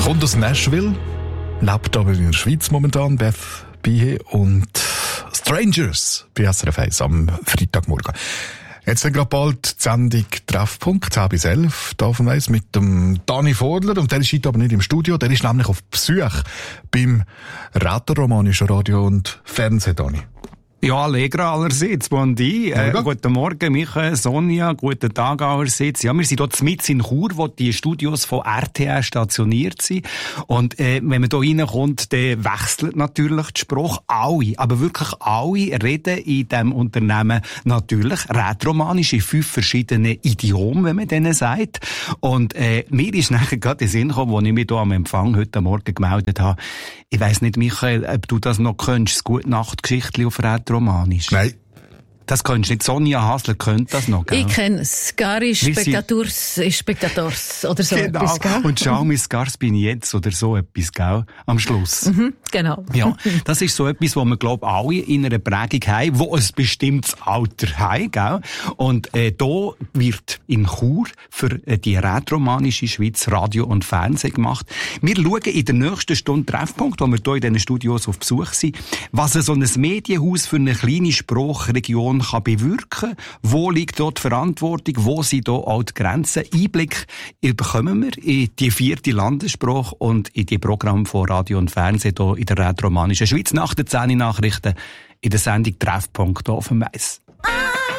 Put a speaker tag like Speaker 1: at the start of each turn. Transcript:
Speaker 1: Kommt aus Nashville, lebt aber in der Schweiz momentan, Beth Bihe und Strangers bei SRF 1 am Freitagmorgen. Jetzt dann gerade bald die Sendung Treffpunkt, 10 bis 11, da auf dem Weiss, mit dem Dani Vordler. Und der ist heute aber nicht im Studio, der ist nämlich auf Besuch beim Rätoromanischen Radio und Fernsehen, Dani.
Speaker 2: Ja, Allegra allerseits, bon di. Guten Morgen, Michael, Sonja, guten Tag allerseits. Ja, wir sind dort mitten in Chur, wo die Studios von RTR stationiert sind. Und wenn man da reinkommt, dann wechselt natürlich die Sprache. Alle, aber wirklich alle reden in diesem Unternehmen natürlich rätoromanisch in 5 verschiedenen Idiomen, wenn man denen sagt. Und mir ist nachher gerade in den Sinn gekommen, als ich mich hier am Empfang heute Morgen gemeldet habe. Ich weiss nicht, Michael, ob du das noch kennst, das Gute-Nacht-Geschichtli auf Rätoromanisch.
Speaker 1: Nein.
Speaker 2: Das kennst du nicht. Sonja Hasler kennt das noch, gell?
Speaker 3: Ich kenne es. Gari Spectators oder so
Speaker 2: genau.
Speaker 3: etwas, gell?
Speaker 2: Und schau mir Scars bin ich jetzt oder so etwas, gell? Am Schluss.
Speaker 3: Genau.
Speaker 2: Ja, das ist so etwas, wo wir, glaube ich, alle in einer Prägung haben, wo ein bestimmtes Alter haben, gell? Und da wird in Chur für die rätoromanische Schweiz Radio und Fernsehen gemacht. Wir schauen in der nächsten Stunde Treffpunkt, wo wir hier in diesen Studios auf Besuch sind, was so ein Medienhaus für eine kleine Sprachregion kann bewirken. Wo liegt dort die Verantwortung? Wo sind da auch die Grenzen? Einblick bekommen wir in die 4. Landessprache und in die Programme von Radio und Fernsehen hier in der rätoromanischen Schweiz nach den 10 Nachrichten in der Sendung Treffpunkt auf dem Weiss.